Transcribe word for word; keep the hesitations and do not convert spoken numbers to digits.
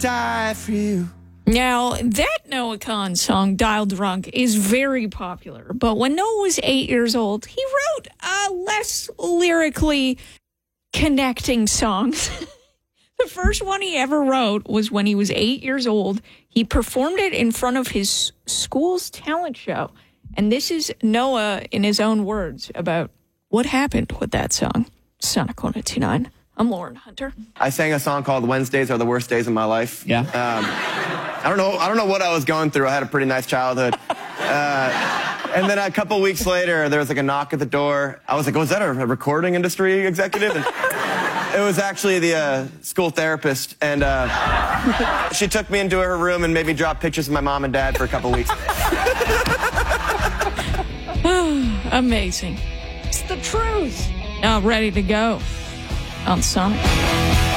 die for you. Now, that Noah Kahan song, Dial Drunk, is very popular. But when Noah was eight years old, he wrote uh, less lyrically connecting songs. The first one he ever wrote was when he was eight years old. He performed it in front of his school's talent show. And this is Noah in his own words about what happened with that song. Sonic one oh two point nine. I'm Lauren Hunter. I sang a song called Wednesdays Are the Worst Days of My Life. Yeah. Um, I don't know I don't know what I was going through. I had a pretty nice childhood. Uh, and then a couple weeks later, there was like a knock at the door. I was like, was that a recording industry executive? And it was actually the uh, school therapist. And uh, she took me into her room and made me drop pictures of my mom and dad for a couple weeks. Amazing. It's the truth. Now ready to go on Sonic.